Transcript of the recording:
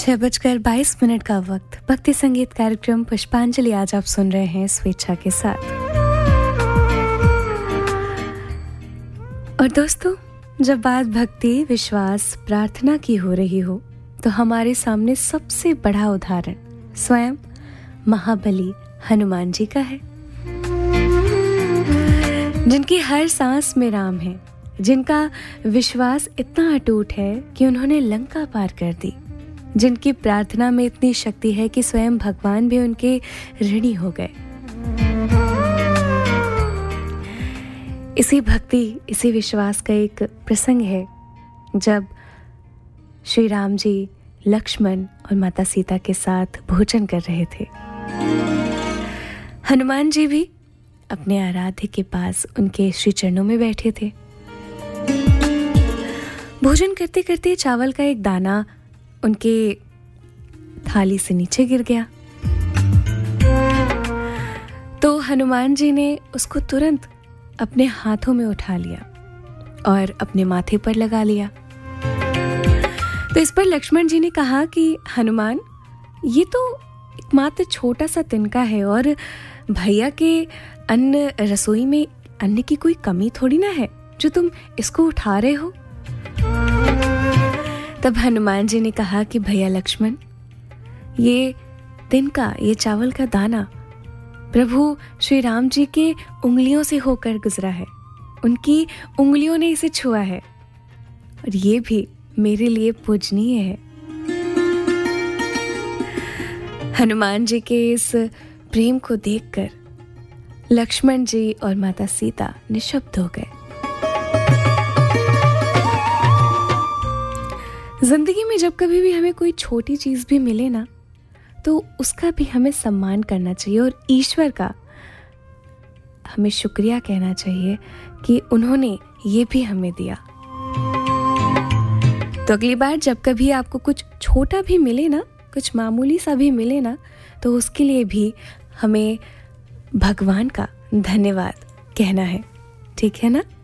6:22 का वक्त। भक्ति संगीत कार्यक्रम पुष्पांजलि आज आप सुन रहे हैं स्वेच्छा के साथ। और दोस्तों, जब बात भक्ति, विश्वास, प्रार्थना की हो रही हो तो हमारे सामने सबसे बड़ा उदाहरण स्वयं महाबली हनुमान जी का है, जिनकी हर सांस में राम है, जिनका विश्वास इतना अटूट है कि उन्होंने लंका पार कर दी, जिनकी प्रार्थना में इतनी शक्ति है कि स्वयं भगवान भी उनके ऋणी हो गए। इसी भक्ति, इसी विश्वास का एक प्रसंग है जब श्री राम जी लक्ष्मण और माता सीता के साथ भोजन कर रहे थे। हनुमान जी भी अपने आराध्य के पास उनके श्री चरणों में बैठे थे। भोजन करते करते चावल का एक दाना उनके थाली से नीचे गिर गया, तो हनुमान जी ने उसको तुरंत अपने हाथों में उठा लिया और अपने माथे पर लगा लिया। तो इस पर लक्ष्मण जी ने कहा कि हनुमान, ये तो एकमात्र छोटा सा तिनका है और भैया के अन्न रसोई में अन्न की कोई कमी थोड़ी ना है जो तुम इसको उठा रहे हो। तब हनुमान जी ने कहा कि भैया लक्ष्मण, ये तिनका, ये चावल का दाना प्रभु श्री राम जी के उंगलियों से होकर गुजरा है, उनकी उंगलियों ने इसे छुआ है और ये भी मेरे लिए पूजनीय है। हनुमान जी के इस प्रेम को देखकर लक्ष्मण जी और माता सीता निशब्द हो गए। जिंदगी में जब कभी भी हमें कोई छोटी चीज भी मिले ना, तो उसका भी हमें सम्मान करना चाहिए और ईश्वर का हमें शुक्रिया कहना चाहिए कि उन्होंने ये भी हमें दिया। तो अगली बार जब कभी आपको कुछ छोटा भी मिले ना, कुछ मामूली सा भी मिले ना, तो उसके लिए भी हमें भगवान का धन्यवाद कहना है, ठीक है ना?